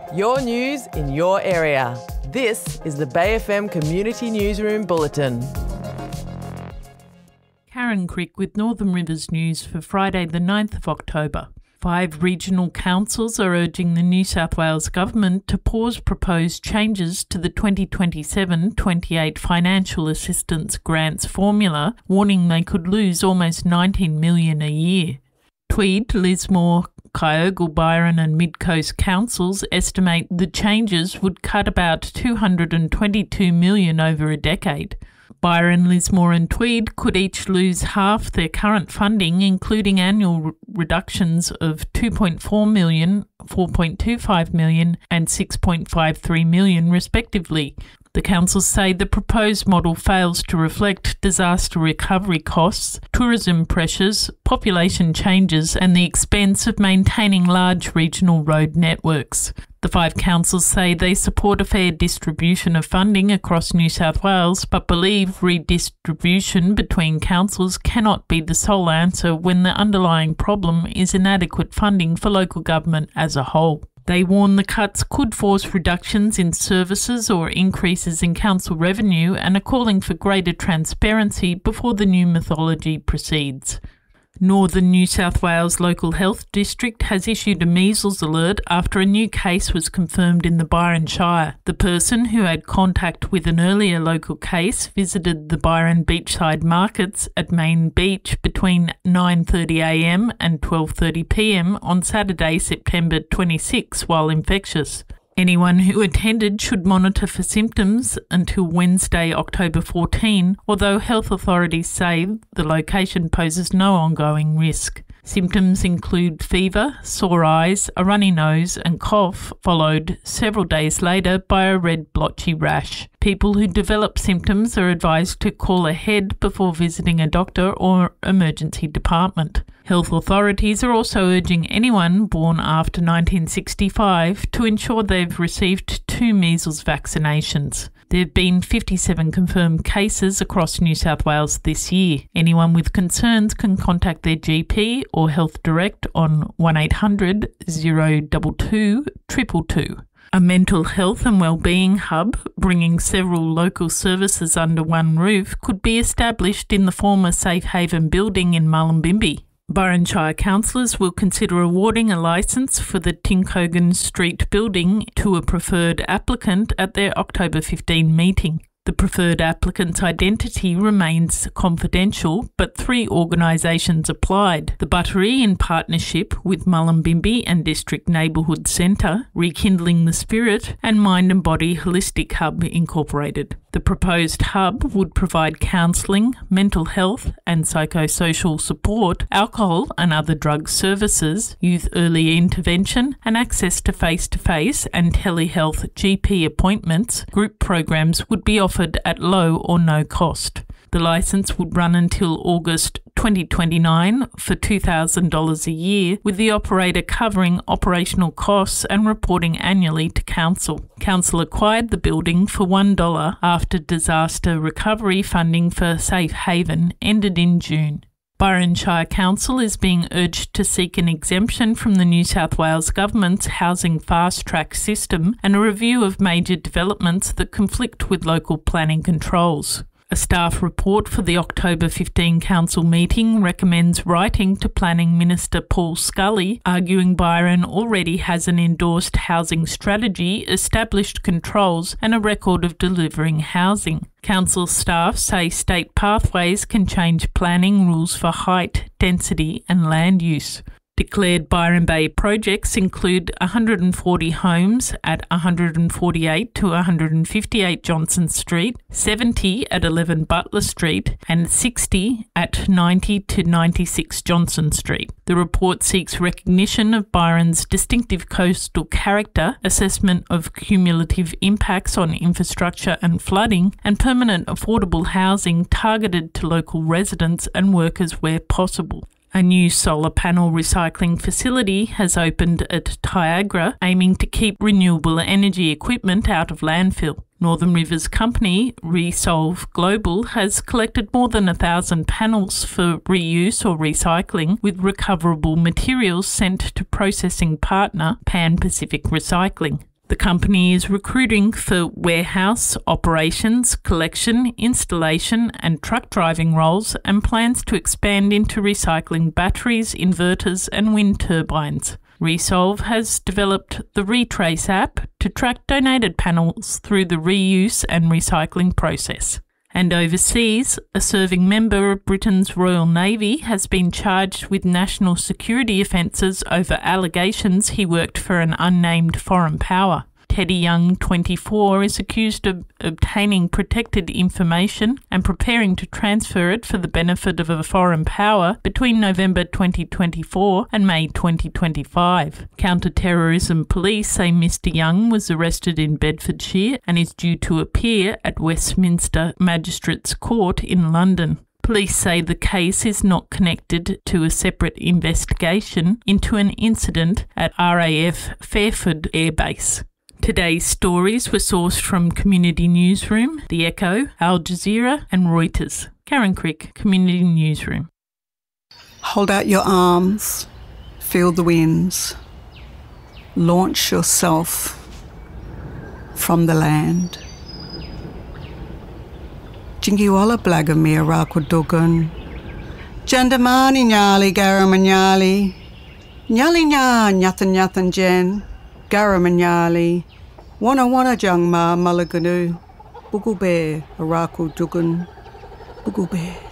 Your news in your area. This is the Bay FM Community Newsroom Bulletin. Karen Crick with Northern Rivers News for Friday the 9th of October. 5 regional councils are urging the New South Wales Government to pause proposed changes to the 2027-28 Financial Assistance Grants formula, warning they could lose almost $19 million a year. Tweed, Lismore, Kyogle, Byron and Mid-Coast councils estimate the changes would cut about $222 million over a decade. Byron, Lismore and Tweed could each lose half their current funding, including annual reductions of $2.4 million, $4.25 million and $6.53 million respectively. The councils say the proposed model fails to reflect disaster recovery costs, tourism pressures, population changes and the expense of maintaining large regional road networks. The 5 councils say they support a fair distribution of funding across New South Wales, but believe redistribution between councils cannot be the sole answer when the underlying problem is inadequate funding for local government as a whole. They warn the cuts could force reductions in services or increases in council revenue and are calling for greater transparency before the new methodology proceeds. Northern New South Wales Local Health District has issued a measles alert after a new case was confirmed in the Byron Shire. The person, who had contact with an earlier local case, visited the Byron beachside markets at Main Beach between 9:30am and 12:30pm on Saturday, September 26 while infectious. Anyone who attended should monitor for symptoms until Wednesday, October 14, although health authorities say the location poses no ongoing risk. Symptoms include fever, sore eyes, a runny nose and cough, followed several days later by a red blotchy rash. People who develop symptoms are advised to call ahead before visiting a doctor or emergency department. Health authorities are also urging anyone born after 1965 to ensure they've received 2 measles vaccinations. There have been 57 confirmed cases across New South Wales this year. Anyone with concerns can contact their GP or Health Direct on 1800 022 222. A mental health and wellbeing hub, bringing several local services under one roof, could be established in the former Safe Haven building in Mullumbimby. Byron Shire councillors will consider awarding a licence for the Tinkogan Street building to a preferred applicant at their October 15 meeting. The preferred applicant's identity remains confidential, but 3 organisations applied. The Buttery, in partnership with Mullumbimby and District Neighbourhood Centre, Rekindling the Spirit and Mind and Body Holistic Hub Incorporated. The proposed hub would provide counselling, mental health and psychosocial support, alcohol and other drug services, youth early intervention and access to face-to-face and telehealth GP appointments. Group programs would be offered at low or no cost. The licence would run until August 2029 for $2,000 a year, with the operator covering operational costs and reporting annually to Council. Council acquired the building for $1 after disaster recovery funding for Safe Haven ended in June. Byron Shire Council is being urged to seek an exemption from the New South Wales Government's housing fast-track system and a review of major developments that conflict with local planning controls. A staff report for the October 15 Council meeting recommends writing to Planning Minister Paul Scully, arguing Byron already has an endorsed housing strategy, established controls and a record of delivering housing. Council staff say state pathways can change planning rules for height, density and land use. Declared Byron Bay projects include 140 homes at 148 to 158 Johnson Street, 70 at 11 Butler Street and 60 at 90 to 96 Johnson Street. The report seeks recognition of Byron's distinctive coastal character, assessment of cumulative impacts on infrastructure and flooding, and permanent affordable housing targeted to local residents and workers where possible. A new solar panel recycling facility has opened at Tyagra, aiming to keep renewable energy equipment out of landfill. Northern Rivers company Resolve Global has collected more than 1,000 panels for reuse or recycling, with recoverable materials sent to processing partner Pan Pacific Recycling. The company is recruiting for warehouse, operations, collection, installation and truck driving roles and plans to expand into recycling batteries, inverters and wind turbines. Resolve has developed the Retrace app to track donated panels through the reuse and recycling process. And overseas, a serving member of Britain's Royal Navy has been charged with national security offences over allegations he worked for an unnamed foreign power. Teddy Young, 24, is accused of obtaining protected information and preparing to transfer it for the benefit of a foreign power between November 2024 and May 2025. Counter-terrorism police say Mr Young was arrested in Bedfordshire and is due to appear at Westminster Magistrates Court in London. Police say the case is not connected to a separate investigation into an incident at RAF Fairford Air Base. Today's stories were sourced from Community Newsroom, The Echo, Al Jazeera and Reuters. Karen Crick, Community Newsroom. Hold out your arms, feel the winds, launch yourself from the land. Jingiwala Blagamir Rakudugun, Jandamani Nyali Garamanyali, Nyali Nya Nyathan Nyathan Jen, Garamanyali, Wana Jangma Malaganu, Bugube Araku Dugun, Bugube.